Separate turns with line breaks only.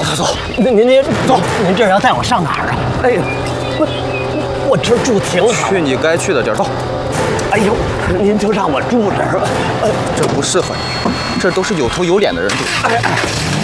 走，您走，您这是要带我上哪儿啊？哎呀，我这儿住挺好。
去你该去的地儿，走。
哎呦，您就让我住这儿吧。
这不适合你，这都是有头有脸的人住。
哎。